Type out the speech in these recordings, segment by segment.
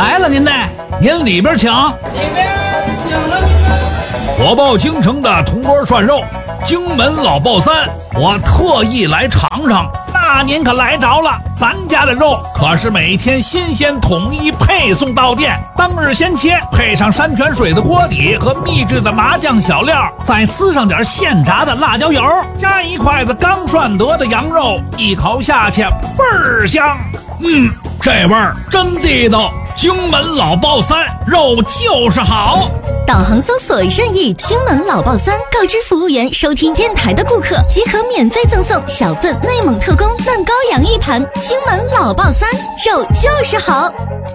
来了，您里边请。 里边请了您呢。 我报京城的铜锅涮肉，荆门老爆三，我特意来尝尝。那您可来着了，咱家的肉可是每天新鲜统一配送到店，当日鲜切，配上山泉水的锅底和秘制的麻酱小料，再滋上点现炸的辣椒油，加一筷子刚涮得的羊肉，一口下去倍儿香。这味儿真地道，荆门老爆三，肉就是好。 导航搜索任意荆门老爆三，告知服务员收听电台的顾客即可免费赠送小份内蒙特供嫩羔羊一盘。荆门老爆三，肉就是好。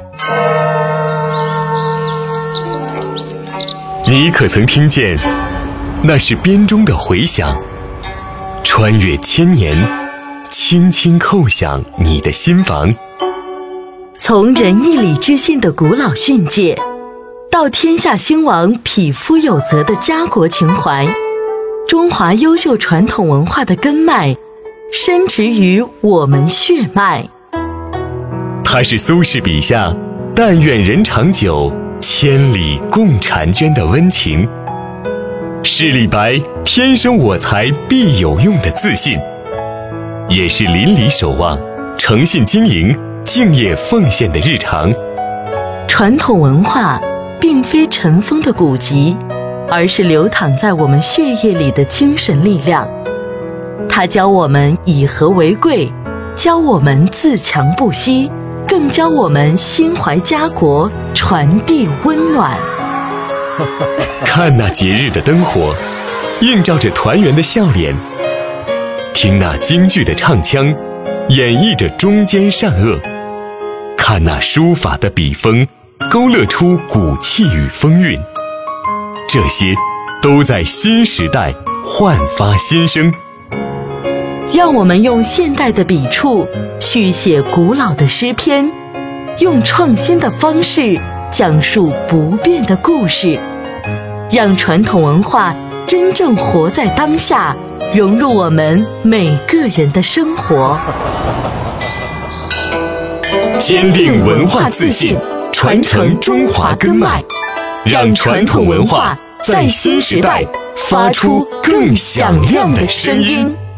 你可曾听见，那是编钟的回响，穿越千年，轻轻叩响你的心房。 从仁义礼智信的古老训诫，到天下兴亡、匹夫有责的家国情怀，中华优秀传统文化的根脉深植于我们血脉。 它是苏轼笔下“但愿人长久，千里共婵娟”的温情，是李白“天生我材必有用”的自信，也是邻里守望、诚信经营、敬业奉献的日常。 传统文化并非尘封的古籍，而是流淌在我们血液里的精神力量。它教我们以和为贵，教我们自强不息，更教我们心怀家国，传递温暖。 看那节日的灯火，映照着团圆的笑脸；听那京剧的唱腔，演绎着忠奸善恶；看那书法的笔锋，勾勒出骨气与风韵。这些都在新时代焕发新生。 让我们用现代的笔触续写古老的诗篇，用创新的方式讲述不变的故事，让传统文化真正活在当下，融入我们每个人的生活。 坚定文化自信，传承中华根脉，让传统文化在新时代发出更响亮的声音。